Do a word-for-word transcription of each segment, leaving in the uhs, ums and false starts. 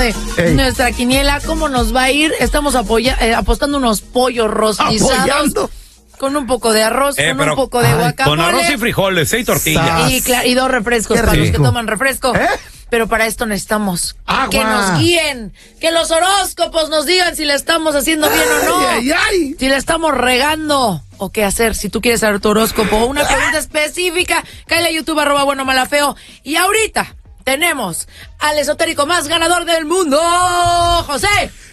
de Ey. nuestra quiniela, cómo nos va a ir. Estamos apoya, eh, apostando unos pollos rostizados. Apoyando. Con un poco de arroz, eh, con un poco de ay, guacamole. Con arroz y frijoles, seis tortillas. Y, y dos refrescos para los que toman refresco. ¿Eh? Pero para esto necesitamos Agua. que nos guíen, que los horóscopos nos digan si le estamos haciendo bien ay, o no, ay, ay. si le estamos regando o qué hacer. Si tú quieres saber tu horóscopo o una pregunta específica, cállale a YouTube, arroba bueno mala feo. Y ahorita tenemos al esotérico más ganador del mundo, José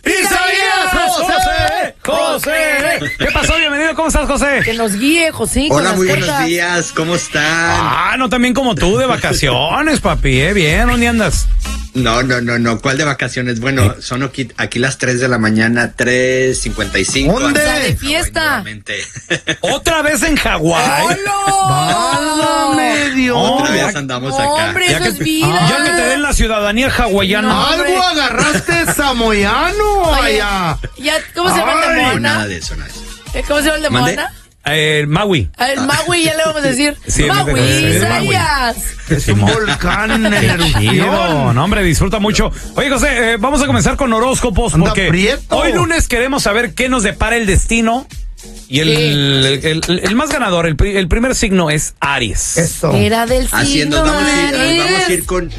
Isaías. José, José. ¿Qué pasó? Bienvenido, ¿cómo estás, José? Que nos guíe, José. Hola, muy buenos cartas. días, ¿cómo están? Ah, no tan bien como tú, de vacaciones, papi, ¿eh? Bien, ¿dónde andas? No, no, no, no, ¿cuál de vacaciones? Bueno, ¿Eh? son aquí, aquí las tres de la mañana, tres cincuenta y cinco. ¿Dónde? De fiesta. ¿Otra vez en Hawái? ¡Hola! medio! Otra vez andamos acá. Hombre, ya eso que, es vida. Ya que te den la ciudadanía hawaiana. No, ¿algo agarraste samoyano allá? Ya, ¿cómo se llama el de Moana? Nada de eso, nada de eso. ¿Cómo se llama el de Moana? El Maui. El Maui, ya le vamos a decir. Sí, Maui, Isaías. Es un volcán en erupción. No, hombre, disfruta mucho. Oye, José, eh, vamos a comenzar con horóscopos Anda porque prieto. Hoy lunes queremos saber qué nos depara el destino. Y el, el, el, el, el más ganador, el, el primer signo es Aries. Eso. Era del signo Así es, nos vamos, a ir, nos vamos a ir con...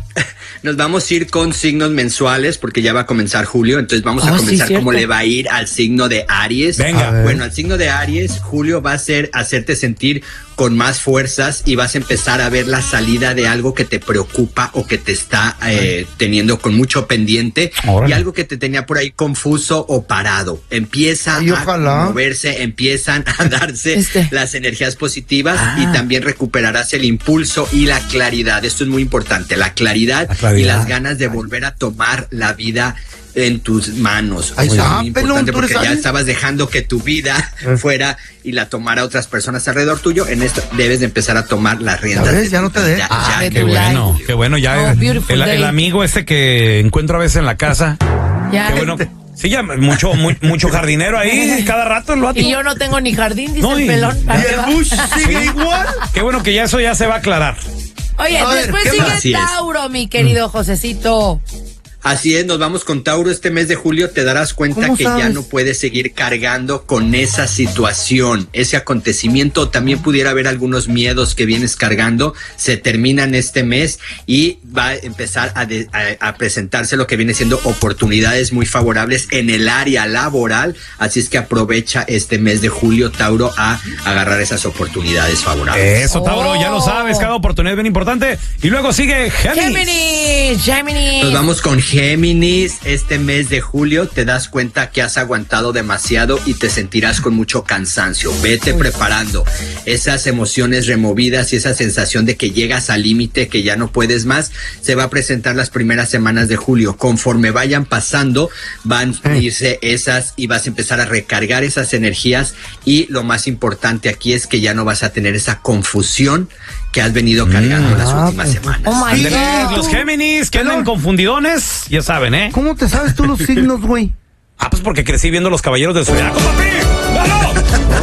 Nos vamos a ir con signos mensuales porque ya va a comenzar julio, entonces vamos oh, a comenzar sí, cómo le va a ir al signo de Aries. Venga. Bueno, al signo de Aries, julio va a ser hacerte sentir con más fuerzas y vas a empezar a ver la salida de algo que te preocupa o que te está eh, teniendo con mucho pendiente. Órale. Y algo que te tenía por ahí confuso o parado. Empieza Ay, a ojalá. moverse, empiezan a darse este. las energías positivas ah. y también recuperarás el impulso y la claridad. Esto es muy importante, la claridad, la claridad. y las ganas de volver a tomar la vida en tus manos. Ay, o sea, ah, muy importante pelón, porque ya estabas dejando que tu vida eh. fuera y la tomara otras personas alrededor tuyo. En esto debes de empezar a tomar las riendas. ¿Sabes? Ya no te dejes. Ah, ya, qué bueno, qué bueno. Ya oh, el, el amigo ese que encuentro a veces en la casa. Ya. Qué bueno. Sí, ya mucho, muy, mucho jardinero ahí, cada rato el vato. Y yo no tengo ni jardín, dice no, el pelón. ¿Y el bush sigue igual? Qué bueno que ya eso ya se va a aclarar. Oye, a después ver, sigue Tauro, mi querido mm. Josecito. Así es, nos vamos con Tauro. Este mes de julio te darás cuenta que sabes? ya no puedes seguir cargando con esa situación, ese acontecimiento. También pudiera haber algunos miedos que vienes cargando. Se terminan este mes y va a empezar a, de, a, a presentarse lo que viene siendo oportunidades muy favorables en el área laboral. Así es que aprovecha este mes de julio, Tauro, a agarrar esas oportunidades favorables. Eso, Tauro, oh. ya lo sabes. Cada oportunidad es bien importante. Y luego sigue Géminis. Géminis, Géminis. Nos vamos con Géminis. Este mes de julio te das cuenta que has aguantado demasiado y te sentirás con mucho cansancio. Vete preparando esas emociones removidas y esa sensación de que llegas al límite, que ya no puedes más. Se va a presentar las primeras semanas de julio. Conforme vayan pasando, van a irse esas y vas a empezar a recargar esas energías. Y lo más importante aquí es que ya no vas a tener esa confusión que has venido cargando mm, las ah, últimas pues, semanas. Oh my God. Los Géminis que andan confundidones, ya saben, ¿eh? ¿Cómo te sabes tú los signos, güey? Ah, pues porque crecí viendo Los Caballeros del Zodiaco, papi. ¡Vamos!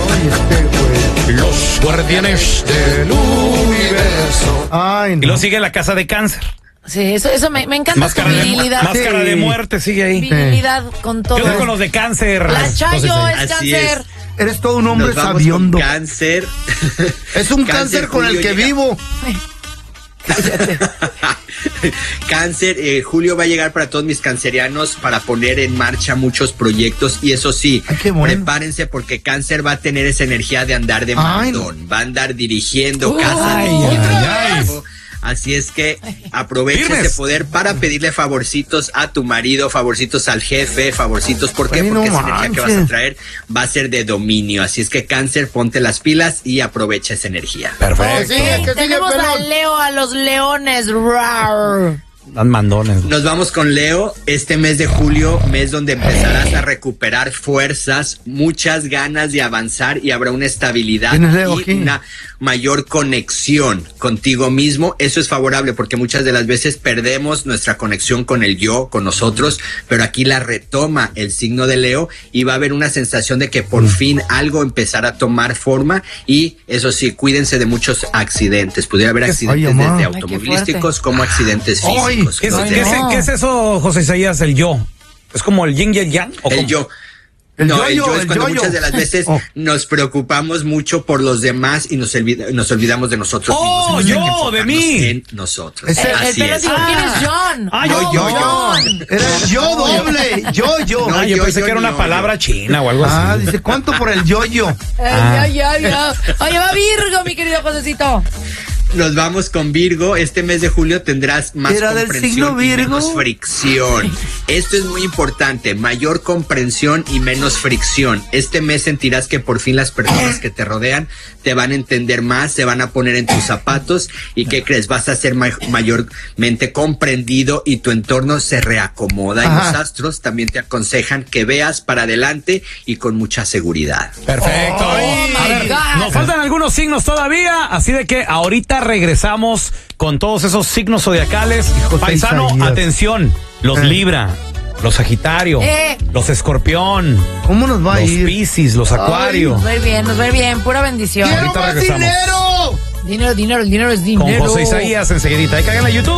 Ay, este, los guardianes del universo. Ay, no. Y luego sigue La Casa de Cáncer. Sí, eso, eso me, me encanta. Máscara, de, máscara sí. de muerte sigue ahí. Virilidad sí. con todo. ¿Qué onda con los de cáncer? La Chayo es Así cáncer. Es. Eres todo un hombre Nos vamos sabiondo. Con cáncer. Es un cáncer, cáncer con el que llega. vivo. Cáncer, eh, julio va a llegar para todos mis cancerianos para poner en marcha muchos proyectos y eso sí, ay, bueno. prepárense porque Cáncer va a tener esa energía de andar de mandón, va a andar dirigiendo uh, casas. Ay, ay, ay. Así es que aprovecha Firmes. ese poder para pedirle favorcitos a tu marido, favorcitos al jefe, favorcitos. ¿Por qué? Ay, Porque no esa manches. energía que vas a traer va a ser de dominio. Así es que Cáncer, ponte las pilas y aprovecha esa energía. Perfecto. Sí, tenemos a Leo, a los leones. Rawr. Dan mandones. Nos vamos con Leo. Este mes de julio, mes donde empezarás a recuperar fuerzas, muchas ganas de avanzar y habrá una estabilidad y aquí? una mayor conexión contigo mismo. Eso es favorable porque muchas de las veces perdemos nuestra conexión con el yo, con nosotros, pero aquí la retoma el signo de Leo y va a haber una sensación de que por fin algo empezará a tomar forma y eso sí, cuídense de muchos accidentes. Pudiera haber accidentes Ay, desde automovilísticos como accidentes físicos. físicos. ¿Qué es, los ¿qué, es, ¿Qué es eso, José Isaías, el yo? ¿Es como el yin y el yang? ¿O el cómo? yo. El no, yo-yo, el yo es el cuando yo-yo. muchas de las veces Oh. nos preocupamos mucho por los demás y nos, olvida, nos olvidamos de nosotros Oh, mismos. yo, Hay que enfocarnos de mí. En nosotros. Ese- El, el Así pelo es. dijo, ¿quién es John? Ah, yo, No, yo, John. Era el yo doble, yo, yo. Ah, yo, yo, pensé yo, que era una yo, palabra yo. china o algo Ah, así. dice, ¿cuánto por el yo-yo? Ay, ya, ya, ya. Oye, va Virgo, mi querido Josecito. Nos vamos con Virgo. Este mes de julio tendrás más ¿Era del signo comprensión y Virgo? menos fricción. Esto es muy importante. Mayor comprensión y menos fricción. Este mes sentirás que por fin las personas que te rodean te van a entender más, se van a poner en tus zapatos y ¿qué crees? Vas a ser ma- mayormente comprendido y tu entorno se reacomoda. Ajá. Y los astros también te aconsejan que veas para adelante y con mucha seguridad. Perfecto. Oh, my A ver, God. nos faltan algunos signos todavía, así de que ahorita regresamos con todos esos signos zodiacales. Hijo de Paisano, Isaías. atención, los Eh. Libra, los Sagitario, Eh. los Escorpión, ¿Cómo nos va a los ir? Piscis, los Acuario. Nos va a ir bien, nos va a ir bien. Pura bendición. ¡Quiero Ahorita más regresamos. dinero! Dinero, dinero, el dinero es Con dinero. José Isaías enseguidita. Ahí caigan en YouTube.